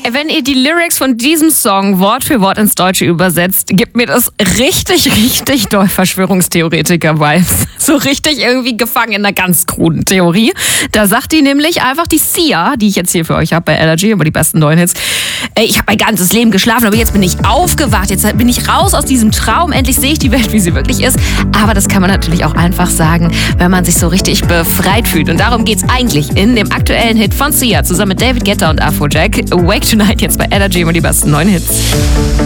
Wenn ihr die Lyrics von diesem Song Wort für Wort ins Deutsche übersetzt, gibt mir das richtig doll Verschwörungstheoretiker-Vibes. So richtig irgendwie gefangen in einer ganz kruden Theorie. Da sagt die nämlich einfach, die Sia, die ich jetzt hier für euch habe bei Energy, über die besten neuen Hits, ich habe mein ganzes Leben geschlafen, aber jetzt bin ich aufgewacht, jetzt bin ich raus aus diesem Traum, endlich sehe ich die Welt, wie sie wirklich ist. Aber das kann man natürlich auch einfach sagen, wenn man sich so richtig befreit fühlt. Und darum geht's eigentlich in dem aktuellen Hit von Sia, zusammen mit David Guetta und Afrojack. Wake Tonight jetzt bei Energy, über die besten neuen Hits.